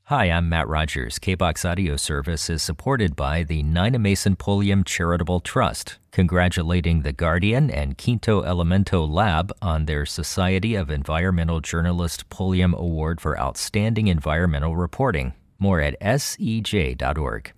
Hi, I'm Matt Rogers. KBOX Audio Service is supported by the Nina Mason Pulliam Charitable Trust, congratulating The Guardian and Quinto Elemento Lab on their Society of Environmental Journalists Pulliam Award for Outstanding Environmental Reporting. More at sej.org.